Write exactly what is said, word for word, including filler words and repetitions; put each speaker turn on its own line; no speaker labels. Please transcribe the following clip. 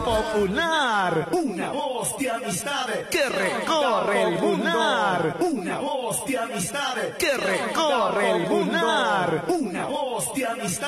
popular.
Una voz de amistad
Que recorre el lunar.
Una voz de amistad
Que recorre el lunar.
Una voz de amistad.